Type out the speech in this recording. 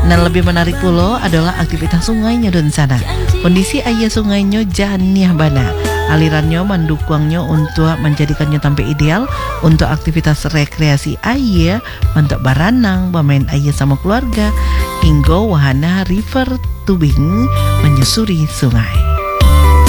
Nah, lebih menarik pula adalah aktivitas sungainya dan sana. Kondisi air sungainya janiah bana. Alirannya mendukungnya untuk menjadikannya tampil ideal untuk aktivitas rekreasi air, untuk berenang, bermain air sama keluarga, hingga wahana river tubing menyusuri sungai.